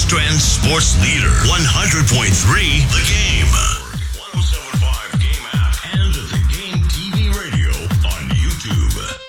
Strand Sports Leader, 100.3 The Game. 107.5 Game app and The Game TV radio on YouTube.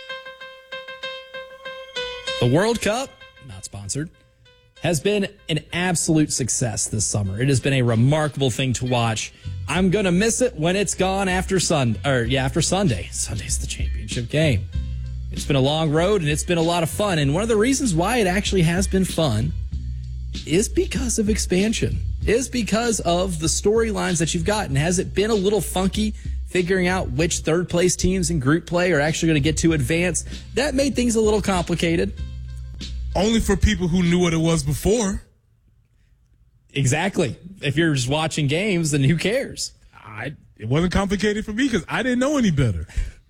The World Cup, not sponsored, has been an absolute success this summer. It has been a remarkable thing to watch. I'm going to miss it when it's gone after Sunday. Sunday's the championship game. It's been a long road and it's been a lot of fun. And one of the reasons why it actually has been fun is because of expansion, is because of the storylines that you've gotten. Has it been a little funky figuring out which third place teams in group play are actually going to get to advance? That made things a little complicated. Only for people who knew what it was before. Exactly. If you're just watching games, then who cares? It wasn't complicated for me because I didn't know any better.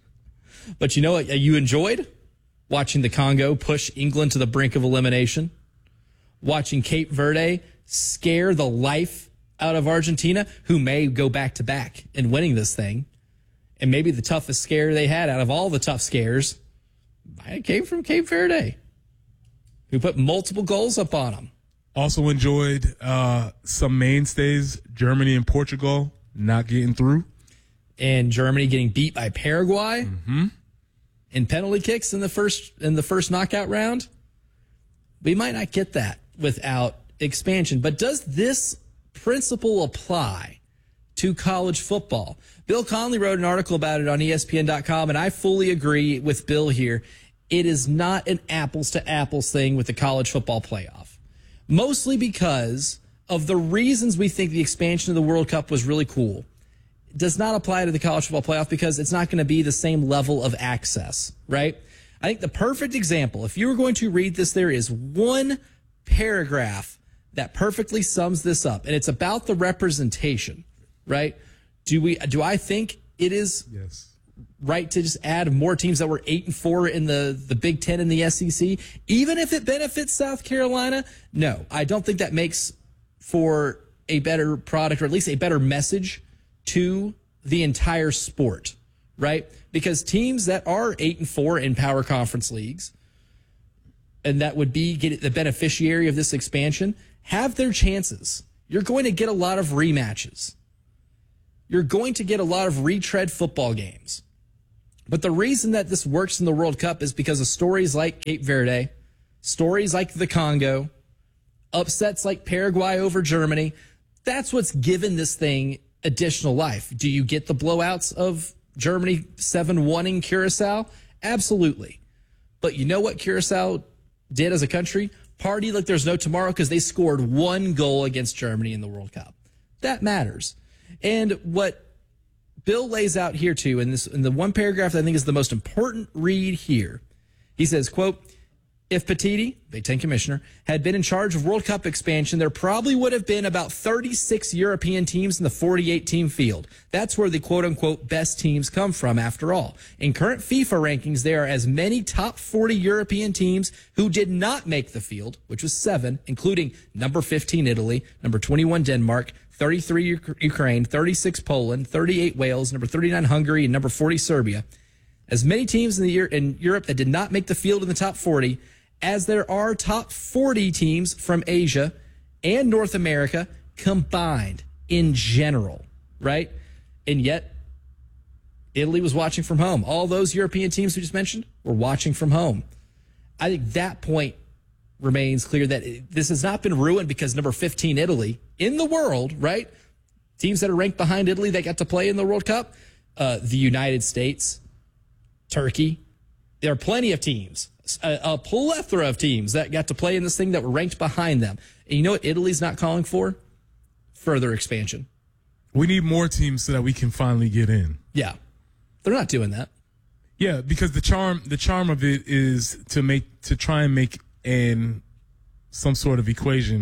But you know what you enjoyed? Watching the Congo push England to the brink of elimination. Watching Cape Verde scare the life out of Argentina, who may go back-to-back in winning this thing. And maybe the toughest scare they had out of all the tough scares came from Cape Verde, who put multiple goals up on them. Also enjoyed some mainstays, Germany and Portugal not getting through. And Germany getting beat by Paraguay in penalty kicks in the first knockout round. We might not get that without expansion. But does this principle apply to college football? Bill Conley wrote an article about it on ESPN.com, and I fully agree with Bill here. It is not an apples-to-apples thing with the college football playoff, mostly because of the reasons we think the expansion of the World Cup was really cool. It does not apply to the college football playoff because it's not going to be the same level of access, right? I think the perfect example, if you were going to read this, there is one paragraph that perfectly sums this up, and it's about the representation, right? Do I think it is right to just add more teams that were 8-4 in the Big Ten and the SEC, even if it benefits South Carolina? No, I don't think that makes for a better product, or at least a better message to the entire sport, right? Because teams that are 8-4 in power conference leagues, and that would be the beneficiary of this expansion, have their chances. You're going to get a lot of rematches. You're going to get a lot of retread football games. But the reason that this works in the World Cup is because of stories like Cape Verde, stories like the Congo, upsets like Paraguay over Germany. That's what's given this thing additional life. Do you get the blowouts of Germany 7-1ing Curacao? Absolutely. But you know what Curacao did as a country? Party like there's no tomorrow because they scored one goal against Germany in the World Cup. That matters. And what Bill lays out here too, in the one paragraph that I think is the most important read here, he says, quote, if Petiti, Big Ten commissioner, had been in charge of World Cup expansion, there probably would have been about 36 European teams in the 48-team field. That's where the quote-unquote best teams come from, after all. In current FIFA rankings, there are as many top 40 European teams who did not make the field, which was 7, including number 15 Italy, number 21 Denmark, 33 Ukraine, 36 Poland, 38 Wales, number 39 Hungary, and number 40 Serbia. As many teams in Europe that did not make the field in the top 40 as there are top 40 teams from Asia and North America combined in general, right? And yet, Italy was watching from home. All those European teams we just mentioned were watching from home. I think that point remains clear, that this has not been ruined because number 15 Italy in the world, right? Teams that are ranked behind Italy that got to play in the World Cup, the United States, Turkey. There are plenty of teams, a plethora of teams that got to play in this thing that were ranked behind them. And you know what Italy's not calling for? Further expansion. We need more teams so that we can finally get in. Yeah. They're not doing that. Yeah, because the charm of it is to try and make some sort of equation.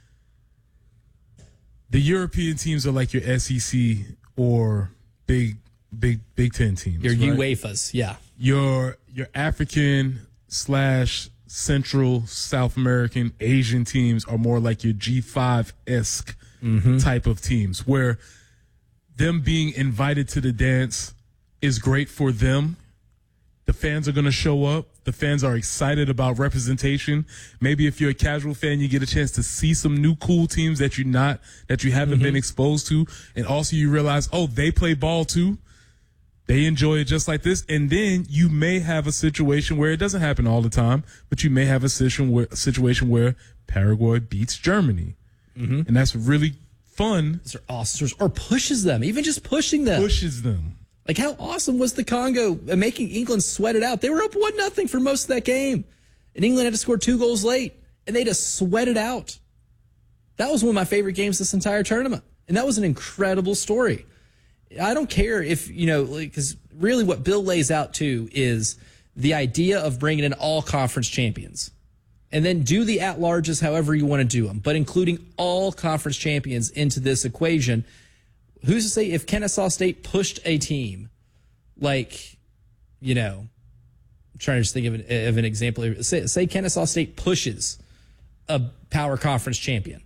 The European teams are like your SEC or Big Ten teams. Your right? UEFAs, yeah. Your African / Central, South American, Asian teams are more like your G5-esque type of teams, where them being invited to the dance is great for them The fans are going to show up. The fans are excited about representation. Maybe if you're a casual fan, you get a chance to see some new cool teams that you haven't been exposed to. And also you realize, oh, they play ball too. They enjoy it just like this. And then you may have a situation where it doesn't happen all the time, but you may have a situation where Paraguay beats Germany. And that's really fun. Those are awesome. Or pushes them, even just pushing them. Pushes them. Like, how awesome was the Congo making England sweat it out? They were up 1-0 for most of that game. And England had to score 2 goals late. And they just sweat it out. That was one of my favorite games this entire tournament. And that was an incredible story. I don't care if, because really what Bill lays out too is the idea of bringing in all conference champions. And then do the at-larges however you want to do them. But including all conference champions into this equation. Who's to say if Kennesaw State pushed a team like, I'm trying to just think of an example. Say Kennesaw State pushes a power conference champion.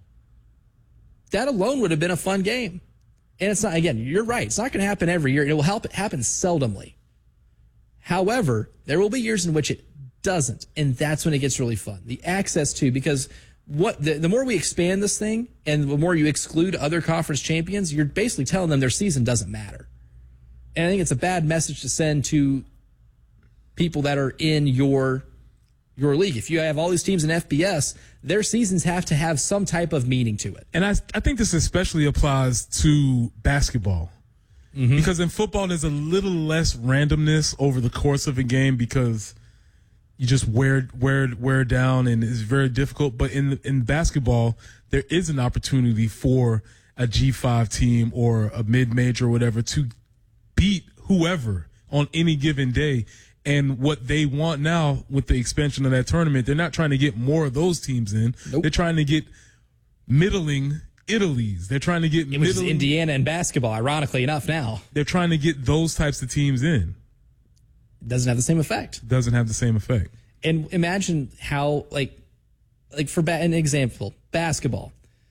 That alone would have been a fun game. And it's not, again, you're right. It's not going to happen every year. It will happen seldomly. However, there will be years in which it doesn't. And that's when it gets really fun. The access to, because the more we expand this thing and the more you exclude other conference champions, you're basically telling them their season doesn't matter. And I think it's a bad message to send to people that are in your league. If you have all these teams in FBS, their seasons have to have some type of meaning to it. And I think this especially applies to basketball. Because in football, there's a little less randomness over the course of a game because you just wear down and it's very difficult. But in basketball, there is an opportunity for a G5 team or a mid-major or whatever to beat whoever on any given day. And what they want now with the expansion of that tournament, they're not trying to get more of those teams in. Nope. They're trying to get middling Italy's. They're trying to get It was Indiana and basketball, ironically enough now. They're trying to get those types of teams in. Doesn't have the same effect. Doesn't have the same effect. And imagine how, like for an example, basketball,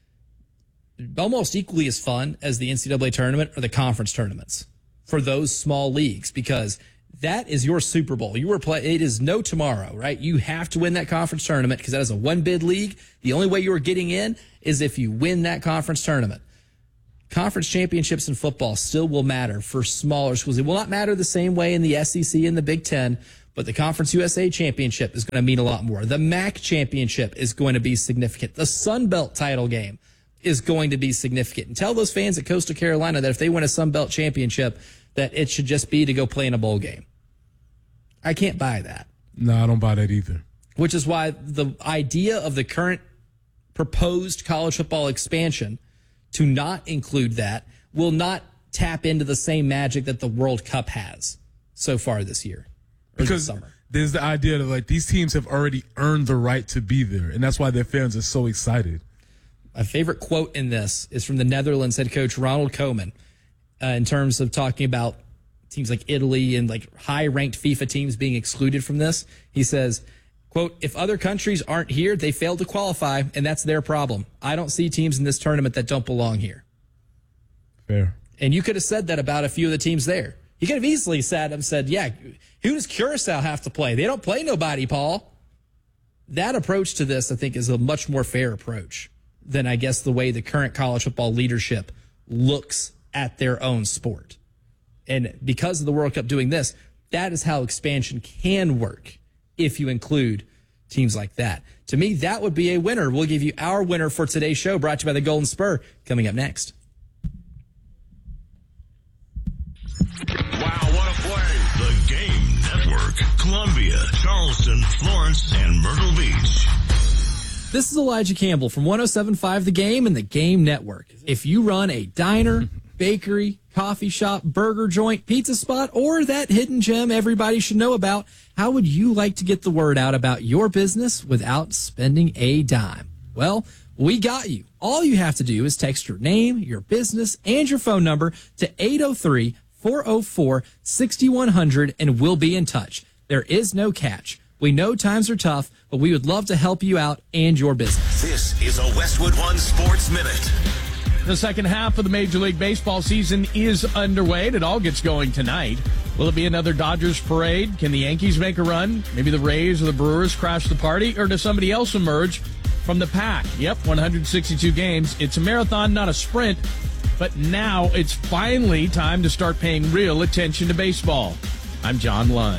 almost equally as fun as the NCAA tournament or the conference tournaments for those small leagues, because that is your Super Bowl. It is no tomorrow, right? You have to win that conference tournament because that is a one-bid league. The only way you are getting in is if you win that conference tournament. Conference championships in football still will matter for smaller schools. It will not matter the same way in the SEC and the Big Ten, but the Conference USA Championship is going to mean a lot more. The MAC Championship is going to be significant. The Sun Belt title game is going to be significant. And tell those fans at Coastal Carolina that if they win a Sun Belt Championship, that it should just be to go play in a bowl game. I can't buy that. No, I don't buy that either. Which is why the idea of the current proposed college football expansion to not include that will not tap into the same magic that the World Cup has so far this year. Because there's the idea that like these teams have already earned the right to be there, and that's why their fans are so excited. My favorite quote in this is from the Netherlands head coach Ronald Koeman in terms of talking about teams like Italy and like high-ranked FIFA teams being excluded from this. He says, quote, "If other countries aren't here, they fail to qualify, and that's their problem. I don't see teams in this tournament that don't belong here." Fair. And you could have said that about a few of the teams there. You could have easily said, yeah, who does Curacao have to play? They don't play nobody, Paul. That approach to this, I think, is a much more fair approach than, I guess, the way the current college football leadership looks at their own sport. And because of the World Cup doing this, that is how expansion can work if you include teams like that. To me, that would be a winner. We'll give you our winner for today's show, brought to you by the Golden Spur, coming up next. Wow, what a play. The Game Network. Columbia, Charleston, Florence, and Myrtle Beach. This is Elijah Campbell from 107.5 The Game and the Game Network. If you run a diner, bakery, coffee shop, burger joint, pizza spot, or that hidden gem everybody should know about, how would you like to get the word out about your business without spending a dime? Well, we got you. All you have to do is text your name, your business, and your phone number to 803-404-6100, and we'll be in touch. There is no catch. We know times are tough, but we would love to help you out and your business. This is a Westwood One Sports Minute. The second half of the Major League Baseball season is underway, and it all gets going tonight. Will it be another Dodgers parade? Can the Yankees make a run? Maybe the Rays or the Brewers crash the party? Or does somebody else emerge from the pack? Yep, 162 games. It's a marathon, not a sprint. But now it's finally time to start paying real attention to baseball. I'm John Lund.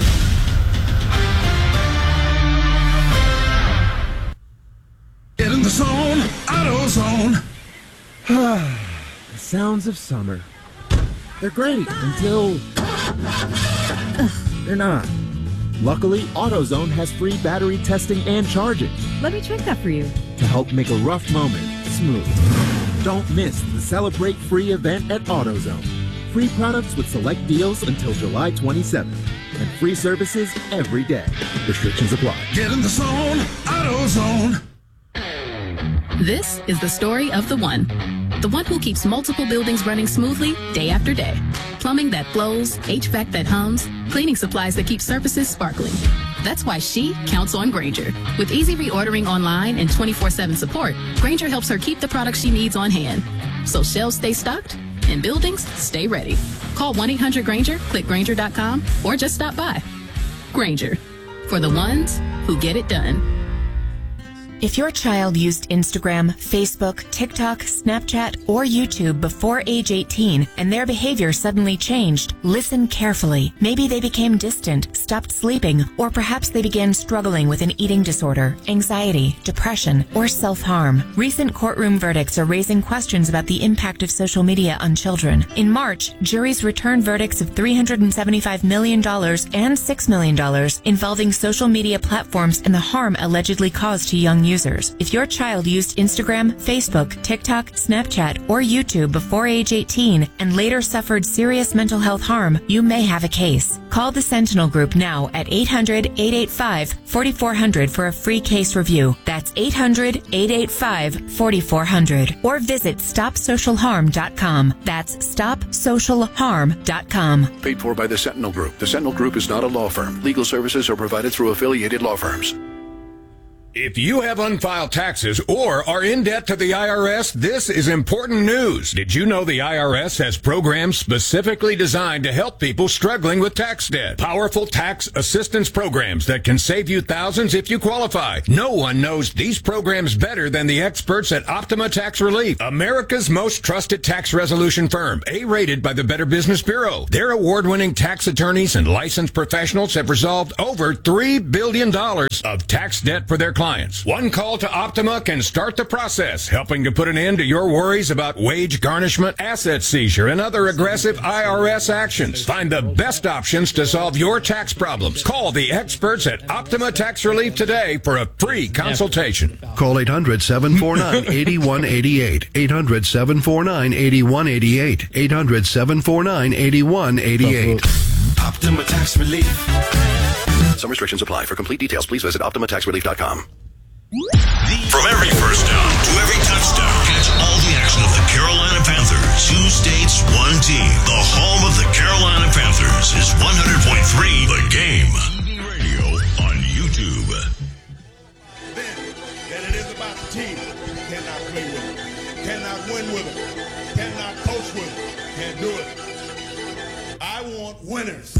Get in the zone, AutoZone. The sounds of summer. They're great until they're not. Luckily, AutoZone has free battery testing and charging Let me check that for you. to help make a rough moment smooth. Don't miss the Celebrate Free event at AutoZone. Free products with select deals until July 27th. And free services every day. Restrictions apply. Get in the zone, AutoZone. This is the story of the one who keeps multiple buildings running smoothly day after day. Plumbing that flows, HVAC that hums, cleaning supplies that keep surfaces sparkling. That's why she counts on Grainger. With easy reordering online and 24/7 support, Grainger helps her keep the products she needs on hand. So shelves stay stocked and buildings stay ready. Call 1-800-GRAINGER, click Grainger.com, or just stop by. Grainger, for the ones who get it done. If your child used Instagram, Facebook, TikTok, Snapchat, or YouTube before age 18 and their behavior suddenly changed, listen carefully. Maybe they became distant, stopped sleeping, or perhaps they began struggling with an eating disorder, anxiety, depression, or self-harm. Recent courtroom verdicts are raising questions about the impact of social media on children. In March, juries returned verdicts of $375 million and $6 million involving social media platforms and the harm allegedly caused to young users. If your child used Instagram, Facebook, TikTok, Snapchat, or YouTube before age 18 and later suffered serious mental health harm, you may have a case. Call the Sentinel Group now at 800-885-4400 for a free case review. That's 800-885-4400. Or visit StopSocialHarm.com. That's StopSocialHarm.com. Paid for by the Sentinel Group. The Sentinel Group is not a law firm. Legal services are provided through affiliated law firms. If you have unfiled taxes or are in debt to the IRS, this is important news. Did you know the IRS has programs specifically designed to help people struggling with tax debt? Powerful tax assistance programs that can save you thousands if you qualify. No one knows these programs better than the experts at Optima Tax Relief, America's most trusted tax resolution firm, A-rated by the Better Business Bureau. Their award-winning tax attorneys and licensed professionals have resolved over $3 billion of tax debt for their clients. One call to Optima can start the process, helping to put an end to your worries about wage garnishment, asset seizure, and other aggressive IRS actions. Find the best options to solve your tax problems. Call the experts at Optima Tax Relief today for a free consultation. Call 800-749-8188. 800-749-8188. 800-749-8188. Optima Tax Relief. Some restrictions apply. For complete details, please visit OptimaTaxRelief.com. From every first down to every touchdown, catch all the action of the Carolina Panthers. 2 states, 1 team. The home of the Carolina Panthers is 100.3 The Game. TV radio on YouTube. Then it is about the team. Cannot play with them. Cannot win with them. Cannot coach with them. Can't do it. I want winners.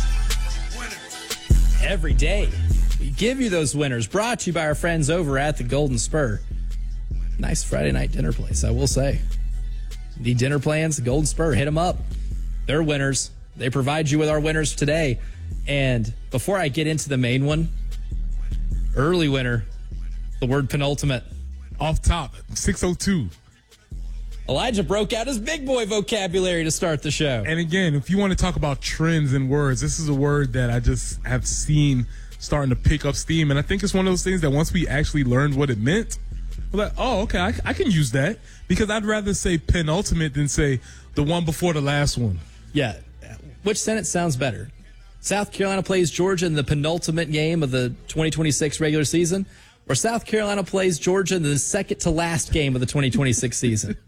Every day, we give you those winners. Brought to you by our friends over at the Golden Spur. Nice Friday night dinner place, I will say. Need dinner plans? The Golden Spur, hit them up. They're winners. They provide you with our winners today. And before I get into the main one, early winner, the word penultimate. Off top, 602. Elijah broke out his big boy vocabulary to start the show. And again, if you want to talk about trends in words, this is a word that I just have seen starting to pick up steam. And I think it's one of those things that once we actually learned what it meant, we're like, oh, okay, I can use that. Because I'd rather say penultimate than say the one before the last one. Yeah. Which sentence sounds better? South Carolina plays Georgia in the penultimate game of the 2026 regular season, or South Carolina plays Georgia in the second to last game of the 2026 season?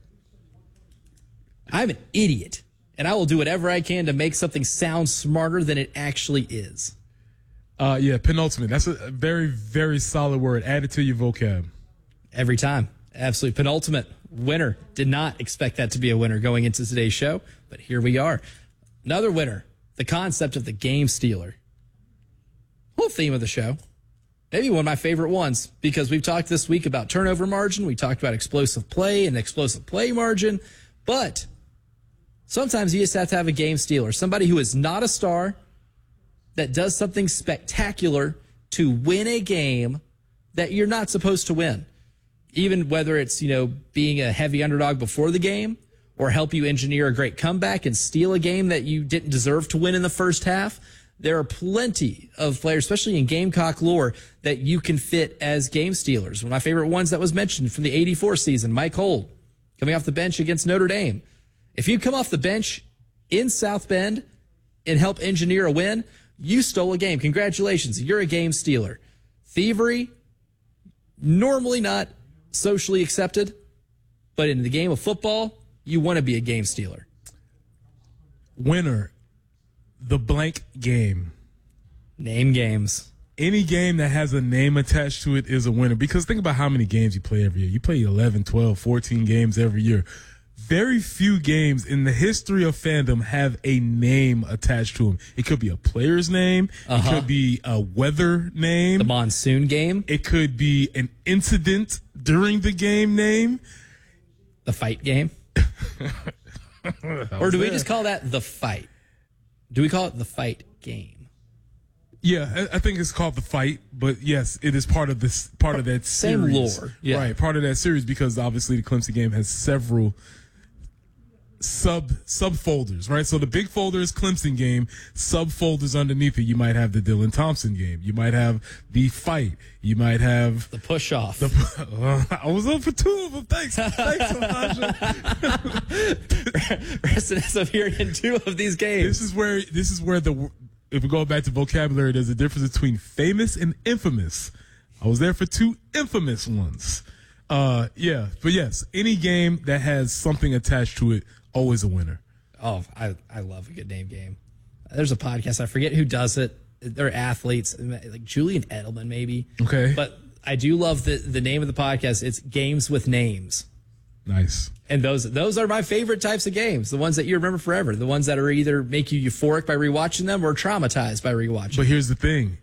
I'm an idiot, and I will do whatever I can to make something sound smarter than it actually is. Yeah, penultimate. That's a very, very solid word. Add it to your vocab. Every time. Absolutely. Penultimate winner. Did not expect that to be a winner going into today's show, but here we are. Another winner, the concept of the game stealer. Whole theme of the show. Maybe one of my favorite ones, because we've talked this week about turnover margin. We talked about explosive play and explosive play margin. But sometimes you just have to have a game stealer, somebody who is not a star, that does something spectacular to win a game that you're not supposed to win. Even whether it's, being a heavy underdog before the game or help you engineer a great comeback and steal a game that you didn't deserve to win in the first half. There are plenty of players, especially in Gamecock lore, that you can fit as game stealers. One of my favorite ones that was mentioned from the 84 season, Mike Holt, coming off the bench against Notre Dame. If you come off the bench in South Bend and help engineer a win, you stole a game. Congratulations. You're a game stealer. Thievery, normally not socially accepted, but in the game of football, you want to be a game stealer. Winner. The blank game. Name games. Any game that has a name attached to it is a winner. Because think about how many games you play every year. You play 11, 12, 14 games every year. Very few games in the history of fandom have a name attached to them. It could be a player's name. It could be a weather name. The monsoon game. It could be an incident during the game name. The fight game. Or do we just call that the fight? Do we call it the fight game? Yeah, I think it's called the fight, but yes, it is part of that series. Same lore. Yeah. Right, part of that series, because obviously the Clemson game has several subfolders, right? So the big folder is Clemson game. Subfolders underneath it, you might have the Dylan Thompson game. You might have the fight. You might have the push off. I was up for two of them. Thanks, Elijah. Reston has appeared in two of these games. This is where if we go back to vocabulary, there's a difference between famous and infamous. I was there for two infamous ones. But yes, any game that has something attached to it, always a winner. Oh, I love a good name game. There's a podcast, I forget who does it. They're athletes, like Julian Edelman maybe. Okay. But I do love the name of the podcast. It's Games with Names. Nice. And those are my favorite types of games, the ones that you remember forever, the ones that are either make you euphoric by rewatching them or traumatized by rewatching. But here's the thing.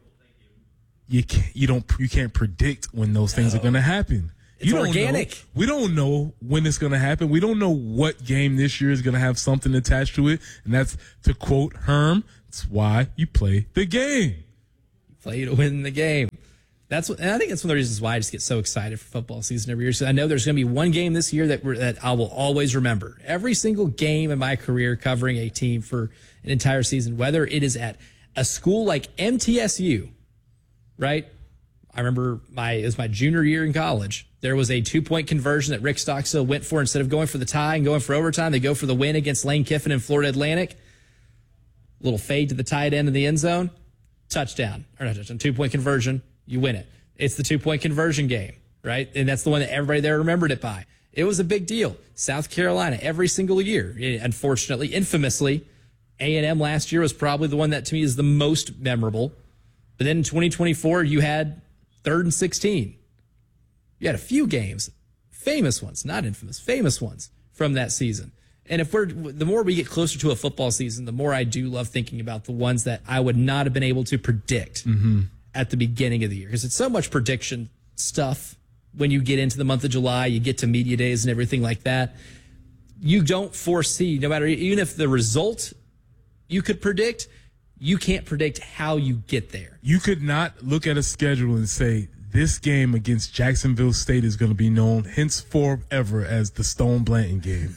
You can't predict when those things are going to happen. It's organic. We don't know when it's going to happen. We don't know what game this year is going to have something attached to it. And that's, to quote Herm, that's why you play the game. You play to win the game. And I think that's one of the reasons why I just get so excited for football season every year. So I know there's going to be one game this year that I will always remember. Every single game in my career covering a team for an entire season, whether it is at a school like MTSU, right? I remember it was my junior year in college. There was a 2-point conversion that Rick Stockstill went for. Instead of going for the tie and going for overtime, they go for the win against Lane Kiffin in Florida Atlantic. Little fade to the tight end in the end zone. Touchdown. Or not touchdown, 2-point conversion. You win it. It's the 2-point conversion game, right? And that's the one that everybody there remembered it by. It was a big deal. South Carolina, every single year. Unfortunately, infamously, A&M last year was probably the one that to me is the most memorable. But then in 2024, you had 3rd and 16. You had a few games, famous ones, not infamous, famous ones from that season. And the more we get closer to a football season, the more I do love thinking about the ones that I would not have been able to predict at the beginning of the year. Because it's so much prediction stuff when you get into the month of July, you get to media days and everything like that. You don't foresee, no matter, even if the result you could predict, you can't predict how you get there. You could not look at a schedule and say, this game against Jacksonville State is going to be known henceforth ever as the Stone Blanton game.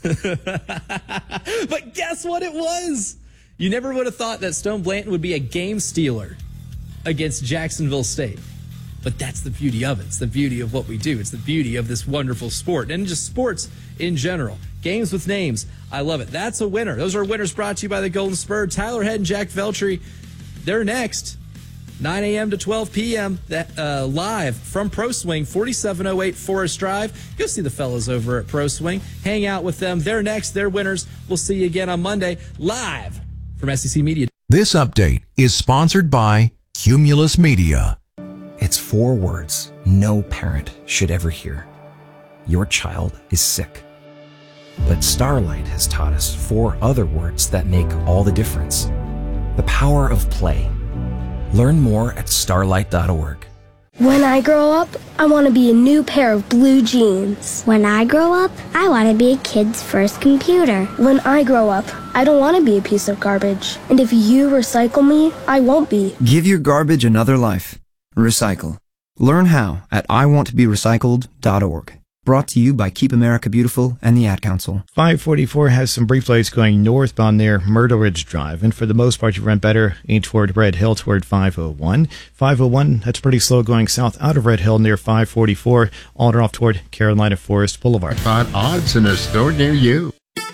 But guess what it was? You never would have thought that Stone Blanton would be a game stealer against Jacksonville State. But that's the beauty of it. It's the beauty of what we do. It's the beauty of this wonderful sport and just sports in general. Games with names. I love it. That's a winner. Those are winners brought to you by the Golden Spur. Tyler Head and Jack Veltri. They're next. 9 a.m. to 12 p.m. Live from Pro Swing, 4708 Forest Drive. Go see the fellas over at Pro Swing. Hang out with them. They're next. They're winners. We'll see you again on Monday, live from SEC Media. This update is sponsored by Cumulus Media. It's 4 words no parent should ever hear. Your child is sick. But Starlight has taught us 4 other words that make all the difference. The power of play. Learn more at starlight.org. When I grow up, I want to be a new pair of blue jeans. When I grow up, I want to be a kid's first computer. When I grow up, I don't want to be a piece of garbage. And if you recycle me, I won't be. Give your garbage another life. Recycle. Learn how at iwanttoberecycled.org. Brought to you by Keep America Beautiful and the Ad Council. 544 has some brief lights going northbound near Myrtle Ridge Drive, and for the most part, you run better toward Red Hill toward 501. 501, that's pretty slow going south out of Red Hill near 544, all off toward Carolina Forest Boulevard. Find odds in a store near you.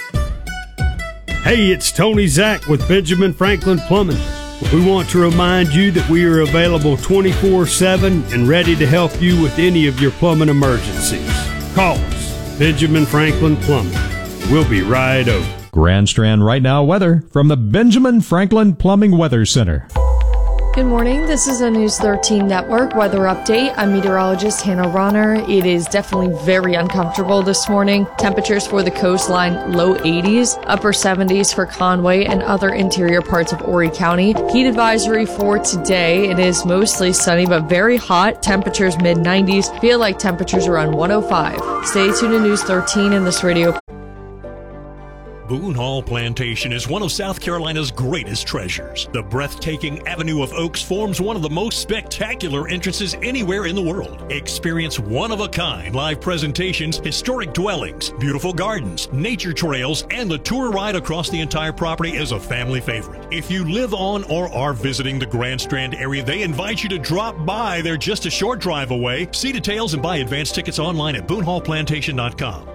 Hey, it's Tony Zach with Benjamin Franklin Plumbing. We want to remind you that we are available 24/7 and ready to help you with any of your plumbing emergencies. Call us, Benjamin Franklin Plumbing. We'll be right over. Grand Strand right now weather from the Benjamin Franklin Plumbing Weather Center. Good morning. This is a News 13 Network weather update. I'm meteorologist Hannah Ronner. It is definitely very uncomfortable this morning. Temperatures for the coastline, low 80s, upper 70s for Conway and other interior parts of Horry County. Heat advisory for today. It is mostly sunny but very hot. Temperatures mid-90s. Feel like temperatures around 105. Stay tuned to News 13 in this radio. Boone Hall Plantation is one of South Carolina's greatest treasures. The breathtaking Avenue of Oaks forms one of the most spectacular entrances anywhere in the world. Experience one-of-a-kind live presentations, historic dwellings, beautiful gardens, nature trails, and the tour ride across the entire property is a family favorite. If you live on or are visiting the Grand Strand area, they invite you to drop by. They're just a short drive away. See details and buy advance tickets online at BooneHallPlantation.com.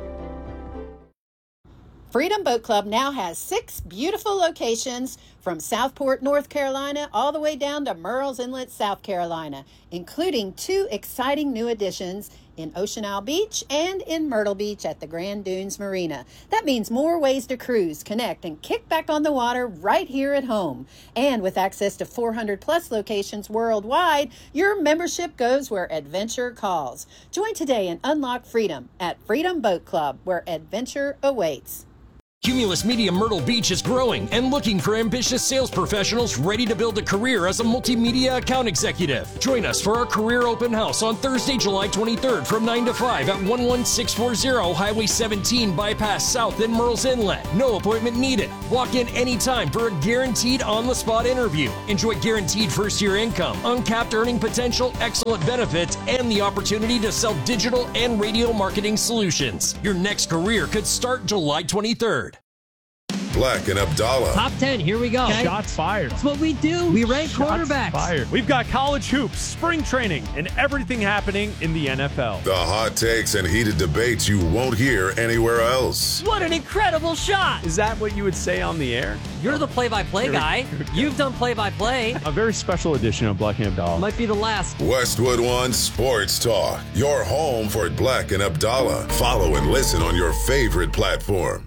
Freedom Boat Club now has 6 beautiful locations from Southport, North Carolina, all the way down to Murrells Inlet, South Carolina, including 2 exciting new additions in Ocean Isle Beach and in Myrtle Beach at the Grand Dunes Marina. That means more ways to cruise, connect, and kick back on the water right here at home. And with access to 400-plus locations worldwide, your membership goes where adventure calls. Join today and unlock freedom at Freedom Boat Club, where adventure awaits. Cumulus Media Myrtle Beach is growing and looking for ambitious sales professionals ready to build a career as a multimedia account executive. Join us for our career open house on Thursday, July 23rd from 9 to 5 at 11640 Highway 17 Bypass South in Murrells Inlet. No appointment needed. Walk in anytime for a guaranteed on-the-spot interview. Enjoy guaranteed first-year income, uncapped earning potential, excellent benefits, and the opportunity to sell digital and radio marketing solutions. Your next career could start July 23rd. Black and Abdallah. Top 10, here we go. Okay. Shots fired. That's what we do. We rank quarterbacks. Fired. We've got college hoops, spring training, and everything happening in the NFL. The hot takes and heated debates you won't hear anywhere else. What an incredible shot. Is that what you would say on the air? You're the play-by-play guy. You've done play-by-play. A very special edition of Black and Abdallah. Might be the last. Westwood One Sports Talk. Your home for Black and Abdallah. Follow and listen on your favorite platform.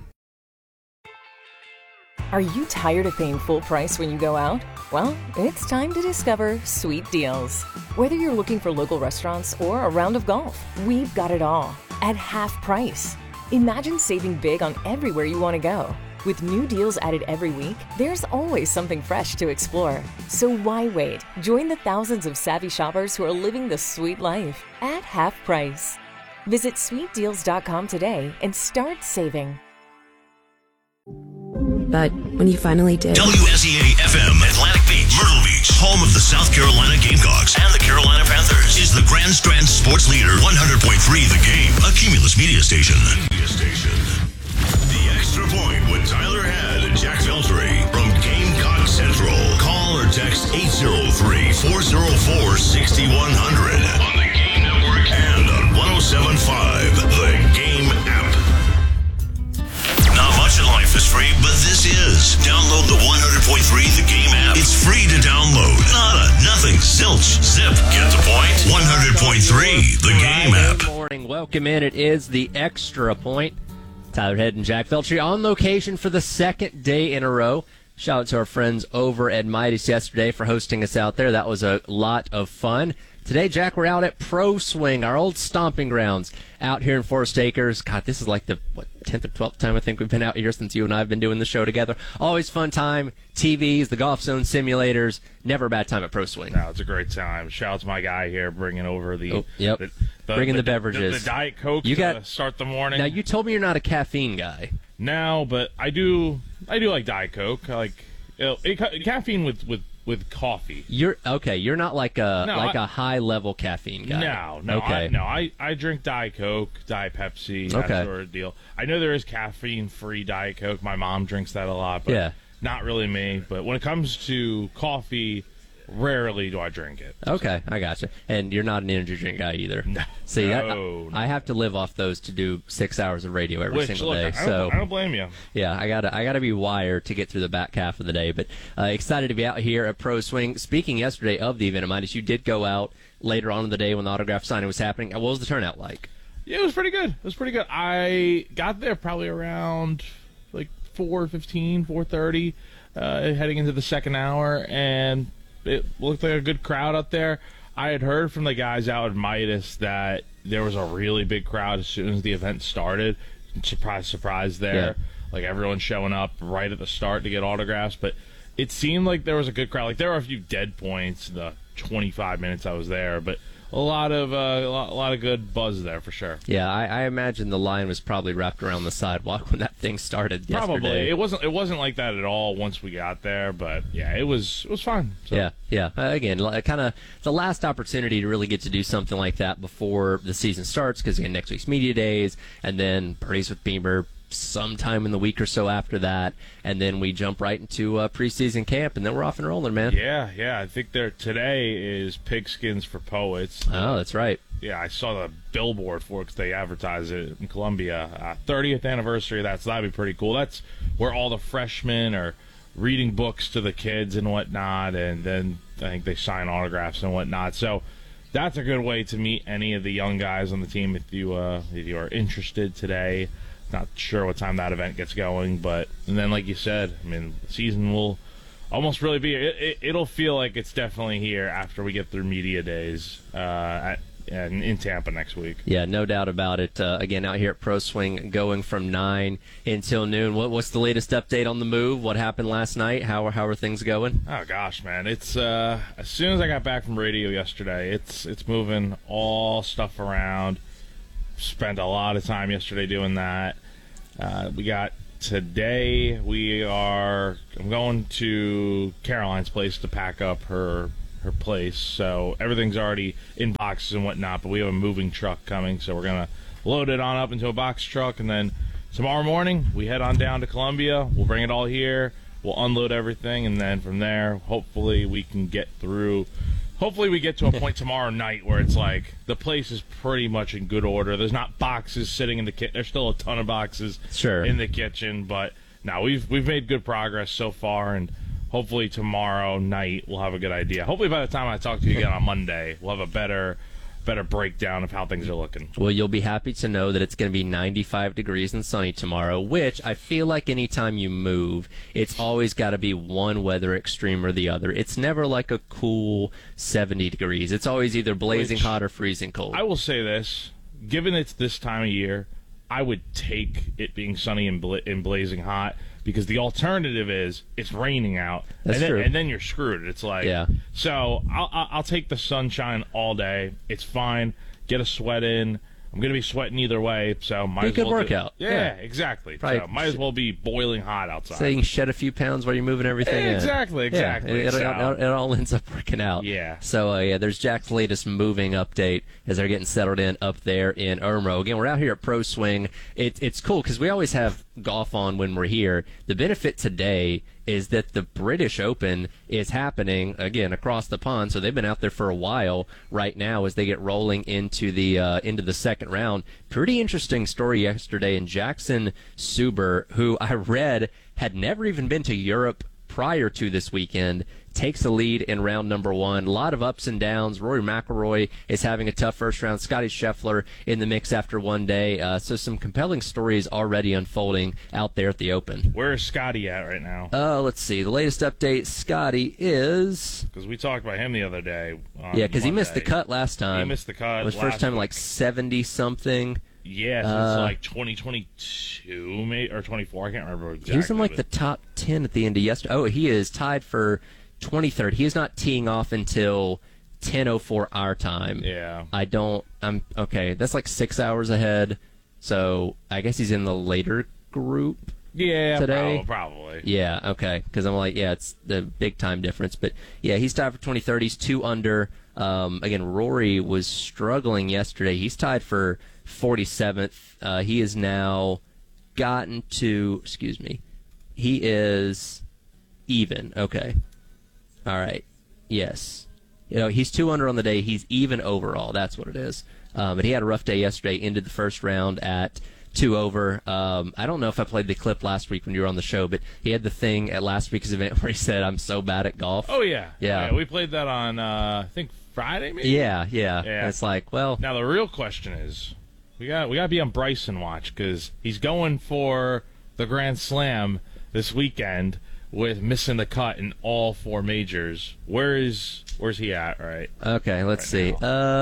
Are you tired of paying full price when you go out? Well, it's time to discover Sweet Deals. Whether you're looking for local restaurants or a round of golf, we've got it all at half price. Imagine saving big on everywhere you want to go. With new deals added every week, there's always something fresh to explore. So why wait? Join the thousands of savvy shoppers who are living the sweet life at half price. Visit sweetdeals.com today and start saving. But when you finally did... WSEA-FM, Atlantic Beach, Myrtle Beach, home of the South Carolina Gamecocks and the Carolina Panthers, is the Grand Strand sports leader, 100.3 The Game, a Cumulus media station. The Extra Point with Tyler Head and Jack Veltri from Gamecock Central. Call or text 803-404-6100 on the Game Network and on 107.5 The Game app. Not much in life is free, but this is. Download the 100.3 The Game app. It's free to download. Nada, nothing, zilch, zip. Get the point? 100.3 The Game app. Good morning. Welcome in. It is the Extra Point. Tyler Head and Jack Veltri on location for the second day in a row. Shout out to our friends over at Midas yesterday for hosting us out there. That was a lot of fun. Today, Jack, we're out at Pro Swing, our old stomping grounds out here in Forest Acres. God, this is like the 10th or 12th time I think we've been out here since you and I have been doing the show together. Always fun time. TVs, the Golf Zone simulators. Never a bad time at Pro Swing. No, it's a great time. Shout out to my guy here bringing over the bringing the beverages. The Diet Coke to start the morning. Now, you told me you're not a caffeine guy. No, but I do like Diet Coke. I like caffeine with coffee. You're not like a high level caffeine guy. No. Okay. I drink Diet Coke, Diet Pepsi, that sort of deal. I know there is caffeine free Diet Coke. My mom drinks that a lot, but not really me. But when it comes to coffee, rarely do I drink it. Okay, I gotcha. And you're not an energy drink guy either. No. See, I have to live off those to do 6 hours of radio every single day. I don't blame you. Yeah, I gotta be wired to get through the back half of the day. But excited to be out here at Pro Swing. Speaking yesterday of the event, Midas, you did go out later on in the day when the autograph signing was happening. What was the turnout like? Yeah, it was pretty good. I got there probably around like 4:15, 4:30, heading into the second hour, and it looked like a good crowd out there. I had heard from the guys out at Midas that there was a really big crowd as soon as the event started. Surprise there. Yeah. Like everyone showing up right at the start to get autographs. But it seemed like there was a good crowd. Like there were a few dead points in the 25 minutes I was there, but a lot of good buzz there for sure. Yeah, I imagine the line was probably wrapped around the sidewalk when that thing started yesterday. Probably. It wasn't like that at all once we got there, but yeah, it was fun. So. Yeah. Again, kind of the last opportunity to really get to do something like that before the season starts, because again, next week's media days, and then Birdies with Beamer sometime in the week or so after that, and then we jump right into preseason camp, and then we're off and rolling, man. Yeah. I think today is Pigskins for Poets. Oh, that's right. Yeah, I saw the billboard for it because they advertise it in Columbia. 30th anniversary of that, so that'd be pretty cool. That's where all the freshmen are reading books to the kids and whatnot, and then I think they sign autographs and whatnot. So that's a good way to meet any of the young guys on the team if you are interested today. Not sure what time that event gets going, and then like you said, I mean, the season will almost really be. It'll feel like it's definitely here after we get through media days in Tampa next week. Yeah, no doubt about it. Again, out here at Pro Swing, going from 9 until noon. What's the latest update on the move? What happened last night? How are things going? Oh gosh, man! It's as soon as I got back from radio yesterday, it's moving all stuff around. Spent a lot of time yesterday doing that. We got today. I'm going to Caroline's place to pack up her place. So everything's already in boxes and whatnot. But we have a moving truck coming, so we're gonna load it on up into a box truck, and then tomorrow morning we head on down to Columbia. We'll bring it all here. We'll unload everything, and then from there, hopefully we can get through. Hopefully we get to a point tomorrow night where it's like the place is pretty much in good order. There's not boxes sitting in the kitchen. There's still a ton of boxes in the kitchen, but no, we've made good progress so far, and hopefully tomorrow night we'll have a good idea. Hopefully by the time I talk to you again on Monday, we'll have a better breakdown of how things are looking. Well, you'll be happy to know that it's going to be 95 degrees and sunny tomorrow, which I feel like anytime you move, it's always got to be one weather extreme or the other. It's never like a cool 70 degrees. It's always either blazing hot or freezing cold. I will say this, given it's this time of year, I would take it being sunny and blazing hot, because the alternative is it's raining out, and then you're screwed. It's like, so I'll take the sunshine all day. It's fine. Get a sweat in. I'm going to be sweating either way, so might as well. Good workout. Yeah, exactly. So might as well be boiling hot outside. So you can shed a few pounds while you're moving everything in. Exactly. Yeah, it all ends up working out. Yeah. So, there's Jack's latest moving update as they're getting settled in up there in Irmo. Again, we're out here at Pro Swing. It's cool because we always have golf on when we're here. The benefit today is that the British Open is happening again across the pond, so they've been out there for a while right now as they get rolling into the second round. Pretty interesting story yesterday, and Jackson Suber, who I read had never even been to Europe prior to this weekend, takes the lead in round number 1. A lot of ups and downs. Rory McIlroy is having a tough first round. Scotty Scheffler in the mix after one day. So some compelling stories already unfolding out there at the Open. Where is Scotty at right now? Let's see. The latest update, Scotty is... Because we talked about him the other day. Yeah, because he missed the cut last time. He missed the cut. It was first time like 70-something. Yeah, so it's like 2022 maybe, or 24. I can't remember exactly. He was in like the top 10 at the end of yesterday. Oh, he is tied for 23rd. He is not teeing off until 10:04 our time. Yeah. Okay, that's like 6 hours ahead. So I guess he's in the later group. Yeah, today. Probably. Yeah, okay. Because I'm like, yeah, it's the big time difference. But yeah, he's tied for 23rd. He's 2 under. Again, Rory was struggling yesterday. He's tied for 47th. He is now gotten to, he is even. Okay. All right. Yes. He's 2 under on the day. He's even overall. That's what it is. But he had a rough day yesterday. Ended the first round at 2 over. I don't know if I played the clip last week when you were on the show, but he had the thing at last week's event where he said, "I'm so bad at golf." Oh, yeah. Yeah. We played that on, I think, Friday, maybe? Yeah. It's like, well... Now, the real question is, we got to be on Bryson watch, because he's going for the Grand Slam this weekend with missing the cut in all 4 majors. Where's he at, right? Okay, let's see.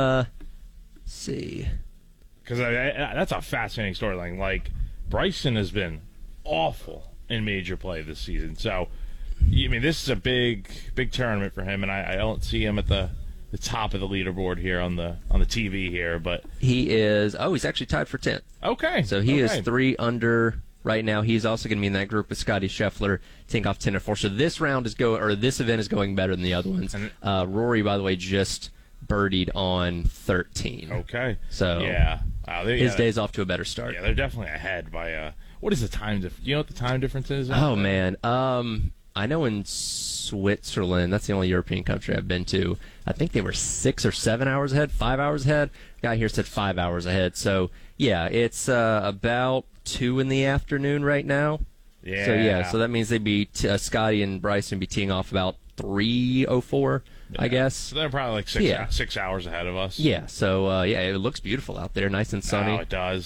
See. Because that's a fascinating storyline. Like, Bryson has been awful in major play this season. So, I mean, this is a big tournament for him, and I don't see him at the top of the leaderboard here on the TV here. But he is. Oh, he's actually tied for 10th. Okay. So he is 3 under right now. He's also going to be in that group with Scotty Scheffler, Tinkoff 10-4. So this event is going better than the other ones. Rory, by the way, just birdied on 13. Okay. So yeah. His day's off to a better start. Yeah, they're definitely ahead by what is the time difference? Do you know what the time difference is? Oh man. I know in Switzerland, that's the only European country I've been to, I think they were 6 or 7 hours ahead, 5 hours ahead. Guy here said 5 hours ahead. So yeah, it's about 2 in the afternoon right now. Yeah. So that means they'd be Scotty and Bryson be teeing off about 3:04. I guess. So they're probably like 6 hours ahead of us. Yeah, so, it looks beautiful out there, nice and sunny. Oh, it does.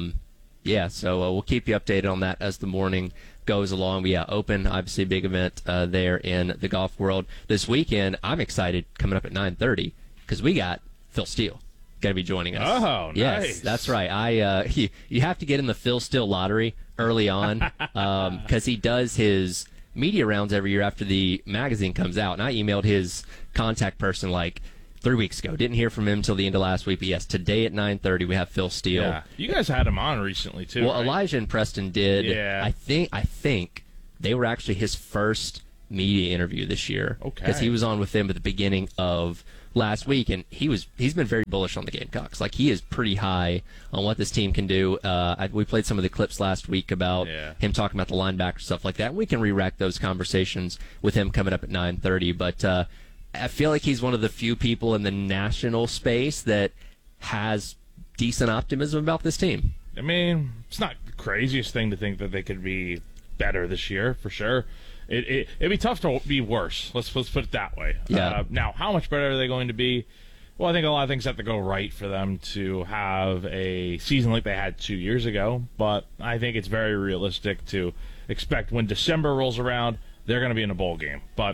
So we'll keep you updated on that as the morning goes along. But yeah, Open, obviously a big event there in the golf world. This weekend, I'm excited, coming up at 9:30, because we got Phil Steele going to be joining us. Oh, yes, nice. That's right. You have to get in the Phil Steele lottery early on, because he does his media rounds every year after the magazine comes out, and I emailed his contact person like 3 weeks ago. Didn't hear from him until the end of last week, but yes, today at 9:30 we have Phil Steele. Yeah. You guys had him on recently too. Well, right? Elijah and Preston did. Yeah. I think they were actually his first media interview this year. Okay. Because he was on with them at the beginning of last week, and he's been very bullish on the Gamecocks. Like, he is pretty high on what this team can do. We played some of the clips last week about him talking about the linebacker, stuff like that. We can re-rack those conversations with him coming up at 9:30. But I feel like he's one of the few people in the national space that has decent optimism about this team. I mean, it's not the craziest thing to think that they could be better this year, for sure. It'd be tough to be worse. Let's put it that way. Yeah. Now, how much better are they going to be? Well, I think a lot of things have to go right for them to have a season like they had 2 years ago. But I think it's very realistic to expect when December rolls around, they're going to be in a bowl game. But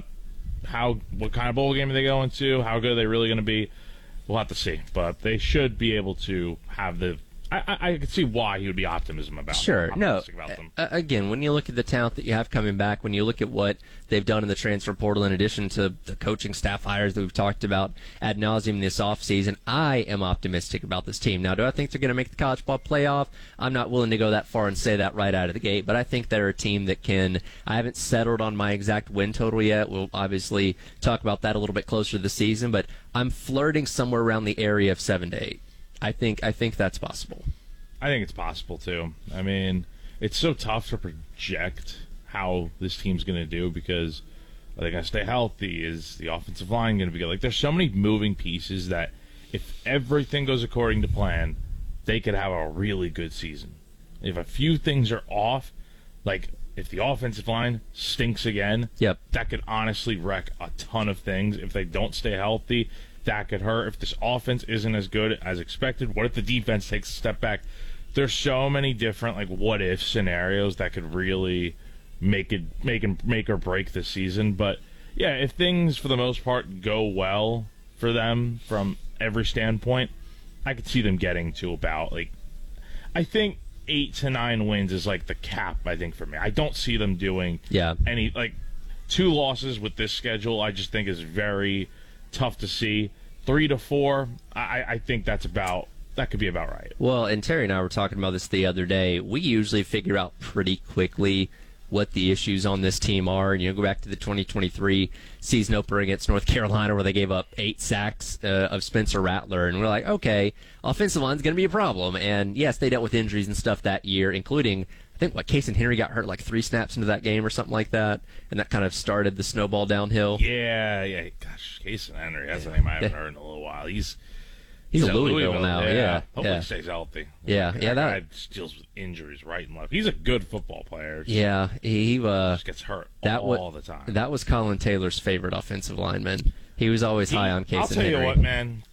what kind of bowl game are they going to? How good are they really going to be? We'll have to see. But they should be able to have the... I could see why he would be optimistic about them. Again, when you look at the talent that you have coming back, when you look at what they've done in the transfer portal, in addition to the coaching staff hires that we've talked about ad nauseum this offseason, I am optimistic about this team. Now, do I think they're going to make the college ball playoff? I'm not willing to go that far and say that right out of the gate, but I think they're a team that can. I haven't settled on my exact win total yet. We'll obviously talk about that a little bit closer to the season, but I'm flirting somewhere around the area of 7 to 8. I think that's possible. I think it's possible too. I mean, it's so tough to project how this team's going to do because are they going to stay healthy? Is the offensive line going to be good? Like, there's so many moving pieces that if everything goes according to plan, they could have a really good season. If a few things are off, like if the offensive line stinks again, that could honestly wreck a ton of things. If they don't stay healthy, that could hurt. If this offense isn't as good as expected, what if the defense takes a step back? There's so many different like what if scenarios that could really make or break this season. But yeah, if things for the most part go well for them from every standpoint, I could see them getting to about I think 8 to 9 wins is like the cap. I think for me, I don't see them doing any 2 losses with this schedule. I just think is very tough to see. 3 to 4, I think that could be about right. Well, and Terry and I were talking about this the other day. We usually figure out pretty quickly what the issues on this team are. And go back to the 2023 season opener against North Carolina where they gave up 8 sacks of Spencer Rattler. And we're like, okay, offensive line's going to be a problem. And yes, they dealt with injuries and stuff that year, including, I think, Casey Henry got hurt 3 snaps into that game or something like that. And that kind of started the snowball downhill. Yeah. Gosh, Casey Henry, that's a name I haven't heard in a little while. He's at Louisville now, yeah. Hopefully he stays healthy. That guy deals with injuries right and left. He's a good football player. Yeah, he just gets hurt all the time. That was Colin Taylor's favorite offensive lineman. He was always high on Casey. I'll tell you what, man.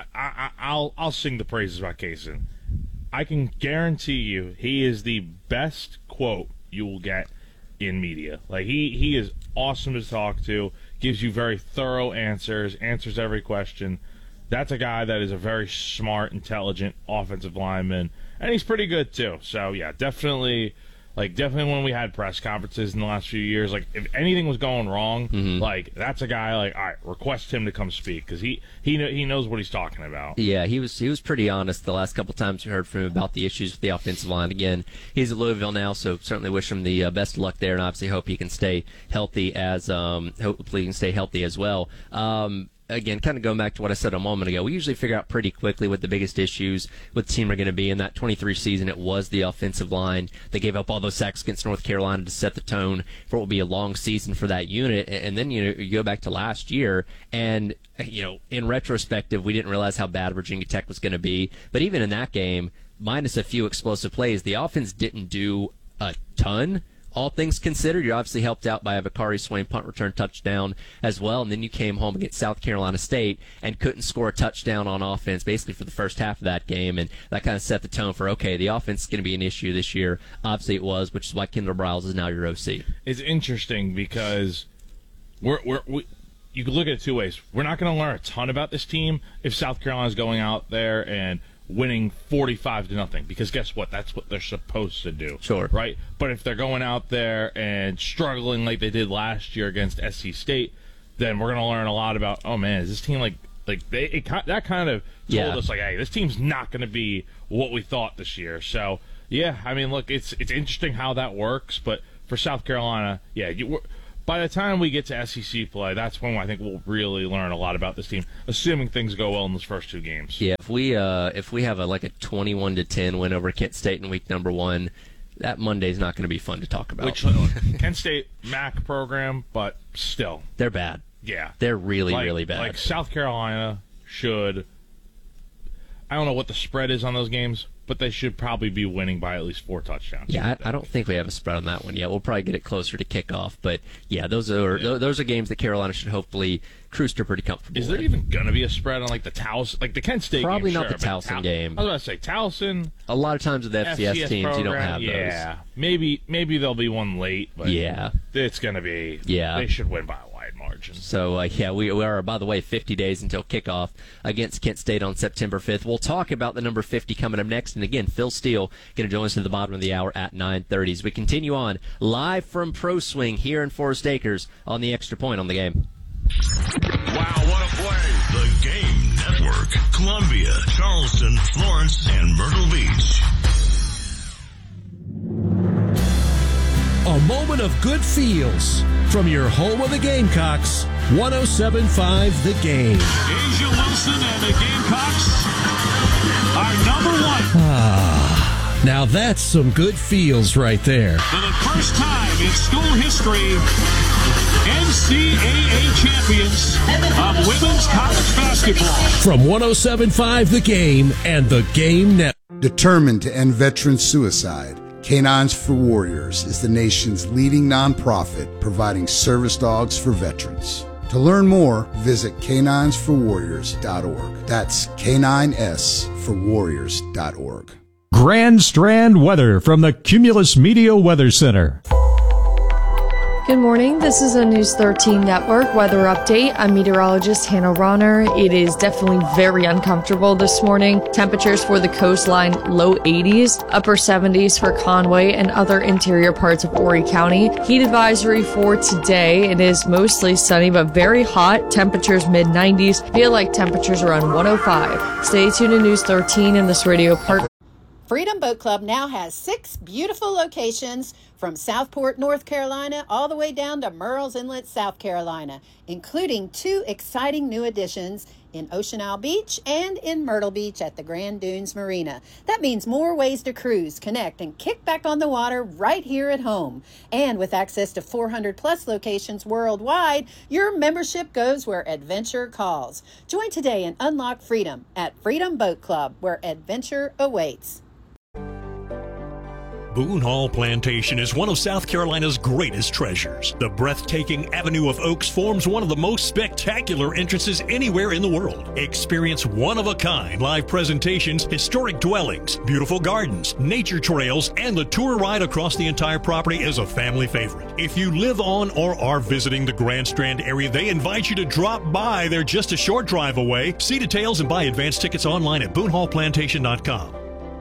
I'll sing the praises about Casey. I can guarantee you he is the best quote you will get in media. He is awesome to talk to, gives you very thorough answers every question. That's a guy that is a very smart, intelligent offensive lineman, and he's pretty good too. So yeah, definitely when we had press conferences in the last few years, if anything was going wrong, that's a guy all right, request him to come speak because he knows what he's talking about. Yeah, he was pretty honest the last couple times we heard from him about the issues with the offensive line. Again, he's at Louisville now, so certainly wish him the best of luck there, and obviously hope he can stay healthy as well. Again, kind of going back to what I said a moment ago, we usually figure out pretty quickly what the biggest issues with the team are going to be. In that 23 season, it was the offensive line. They gave up all those sacks against North Carolina to set the tone for what will be a long season for that unit. And then, you go back to last year, and, in retrospective, we didn't realize how bad Virginia Tech was going to be. But even in that game, minus a few explosive plays, the offense didn't do a ton. All things considered, you're obviously helped out by a Bakari Swain punt return touchdown as well, and then you came home against South Carolina State and couldn't score a touchdown on offense basically for the first half of that game, and that kind of set the tone for, okay, the offense is going to be an issue this year. Obviously it was, which is why Kendall Briles is now your OC. It's interesting because you can look at it 2 ways. We're not going to learn a ton about this team if South Carolina's going out there and winning 45-0, because guess what? That's what they're supposed to do. Sure. Right? But if they're going out there and struggling like they did last year against SC State, then we're going to learn a lot about, oh man, is this team that kind of told us hey, this team's not going to be what we thought this year. So, yeah, I mean, look, it's interesting how that works, but for South Carolina, by the time we get to SEC play, that's when I think we'll really learn a lot about this team, assuming things go well in those first 2 games. Yeah, if we have a 21-10 win over Kent State in week number 1, that Monday's not going to be fun to talk about. Which Kent State MAC program, but still they're bad. Yeah, they're really bad. South Carolina should. I don't know what the spread is on those games, but they should probably be winning by at least 4 touchdowns. Yeah, I don't think we have a spread on that one yet. We'll probably get it closer to kickoff. But, yeah, those are games that Carolina should hopefully cruise to pretty comfortable. Is there even going to be a spread on, the Towson? The Kent State probably game? Probably not the Towson game. I was about to say, Towson. A lot of times with FCS teams, program, you don't have those. Yeah, maybe there'll be one late, but it's going to be. Yeah. They should win by a wide margin. So, we are, by the way, 50 days until kickoff against Kent State on September 5th. We'll talk about the number 50 coming up next. And again, Phil Steele going to join us at the bottom of the hour at 9:30 as we continue on live from Pro Swing here in Forest Acres on the Extra Point on the Game. Wow, what a play! The Game Network, Columbia, Charleston, Florence, and Myrtle Beach. A moment of good feels from your home of the Gamecocks, 107.5 The Game. Asia Wilson and the Gamecocks are number 1. Now that's some good feels right there. For the first time in school history, NCAA champions of women's college basketball. From 107.5 The Game and The Game Network. Determined to end veteran suicide, Canines for Warriors is the nation's leading nonprofit providing service dogs for veterans. To learn more, visit caninesforwarriors.org. That's caninesforwarriors.org. Grand Strand weather from the Cumulus Media Weather Center. Good morning. This is a News 13 Network weather update. I'm meteorologist Hannah Ronner. It is definitely very uncomfortable this morning. Temperatures for the coastline, low 80s, upper 70s for Conway and other interior parts of Horry County. Heat advisory for today. It is mostly sunny but very hot. Temperatures mid 90s. Feel like temperatures around 105. Stay tuned to News 13 in this radio park. Freedom Boat Club now has 6 beautiful locations from Southport, North Carolina, all the way down to Murrells Inlet, South Carolina, including 2 exciting new additions in Ocean Isle Beach and in Myrtle Beach at the Grand Dunes Marina. That means more ways to cruise, connect, and kick back on the water right here at home. And with access to 400-plus locations worldwide, your membership goes where adventure calls. Join today and unlock freedom at Freedom Boat Club, where adventure awaits. Boone Hall Plantation is one of South Carolina's greatest treasures. The breathtaking Avenue of Oaks forms one of the most spectacular entrances anywhere in the world. Experience one-of-a-kind live presentations, historic dwellings, beautiful gardens, nature trails, and the tour ride across the entire property is a family favorite. If you live on or are visiting the Grand Strand area, they invite you to drop by. They're just a short drive away. See details and buy advance tickets online at BooneHallPlantation.com.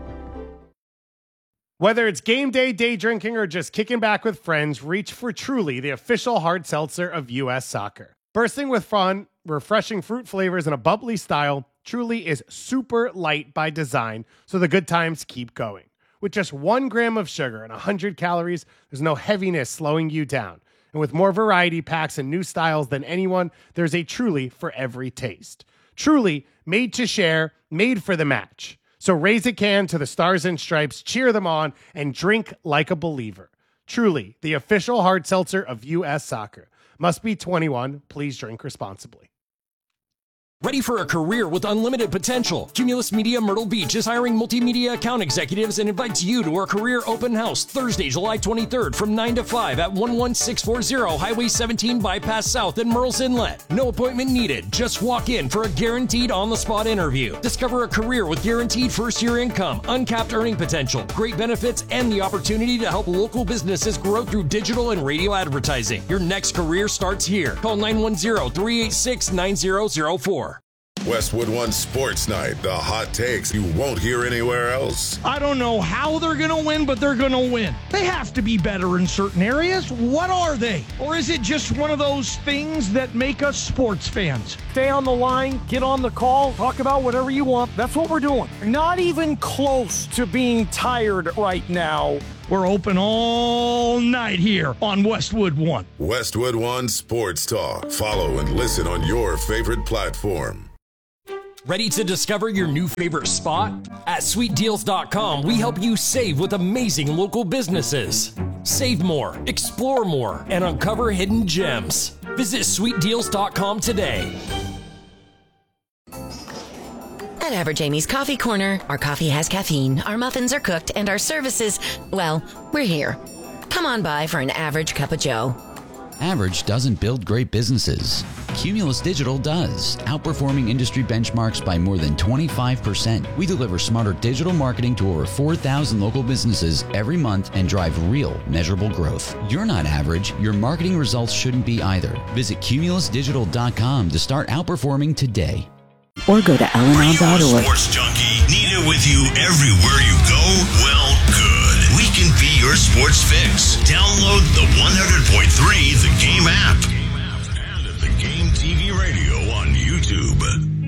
Whether it's game day, day drinking, or just kicking back with friends, reach for Truly, the official hard seltzer of U.S. Soccer. Bursting with fun, refreshing fruit flavors, and a bubbly style, Truly is super light by design, so the good times keep going. With just 1 gram of sugar and 100 calories, there's no heaviness slowing you down. And with more variety packs and new styles than anyone, there's a Truly for every taste. Truly, made to share, made for the match. So raise a can to the Stars and Stripes, cheer them on, and drink like a believer. Truly, the official hard seltzer of U.S. Soccer. Must be 21. Please drink responsibly. Ready for a career with unlimited potential? Cumulus Media Myrtle Beach is hiring multimedia account executives and invites you to our career open house Thursday, July 23rd from 9 to 5 at 11640 Highway 17 Bypass South in Murrells Inlet. No appointment needed. Just walk in for a guaranteed on-the-spot interview. Discover a career with guaranteed first-year income, uncapped earning potential, great benefits, and the opportunity to help local businesses grow through digital and radio advertising. Your next career starts here. Call 910-386-9004. Westwood One Sports Night, the hot takes you won't hear anywhere else. I don't know how they're going to win, but they're going to win. They have to be better in certain areas. What are they? Or is it just one of those things that make us sports fans? Stay on the line, get on the call, talk about whatever you want. That's what we're doing. Not even close to being tired right now. We're open all night here on Westwood One. Westwood One Sports Talk. Follow and listen on your favorite platform. Ready to discover your new favorite spot? At SweetDeals.com, we help you save with amazing local businesses. Save more, explore more, and uncover hidden gems. Visit SweetDeals.com today. At Average Amy's Coffee Corner, our coffee has caffeine, our muffins are cooked, and our services, well, we're here. Come on by for an average cup of joe. Average doesn't build great businesses. Cumulus Digital does, outperforming industry benchmarks by more than 25%. We deliver smarter digital marketing to over 4,000 local businesses every month and drive real, measurable growth. You're not average. Your marketing results shouldn't be either. Visit cumulusdigital.com to start outperforming today. Or go to LNL.org. Sports junkie, need it with you everywhere you go? Well, good. We can be your sports fix. Download the 100.3 The Game app and at The Game TV Radio on YouTube.